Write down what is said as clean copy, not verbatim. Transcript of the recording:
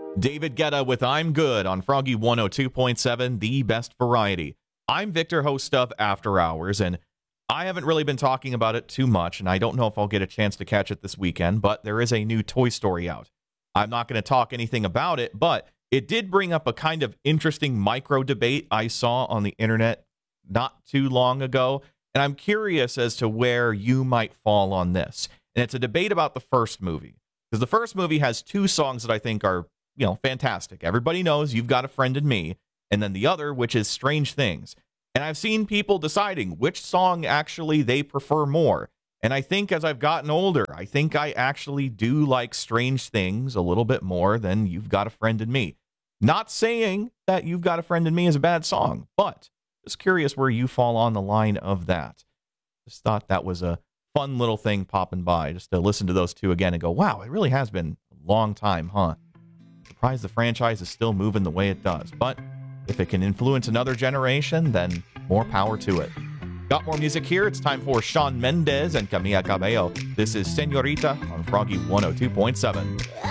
David Guetta with I'm Good on Froggy 102.7, the best variety. I'm Victor, host of After Hours, and I haven't really been talking about it too much, and I don't know if I'll get a chance to catch it this weekend, but there is a new Toy Story out. I'm not going to talk anything about it, but it did bring up a kind of interesting micro debate I saw on the internet not too long ago, and I'm curious as to where you might fall on this. And it's a debate about the first movie, because the first movie has two songs that I think are, fantastic. Everybody knows You've Got a Friend in Me, and then the other, which is Strange Things. And I've seen people deciding which song actually they prefer more. And I think as I've gotten older, I think I actually do like Strange Things a little bit more than You've Got a Friend in Me. Not saying that You've Got a Friend in Me is a bad song, but just curious where you fall on the line of that. Just thought that was a fun little thing popping by, just to listen to those two again and go, wow, it really has been a long time, huh? Surprised the franchise is still moving the way it does. But if it can influence another generation, then more power to it. Got more music here. It's time for Shawn Mendes and Camila Cabello. This is Señorita on Froggy 102.7.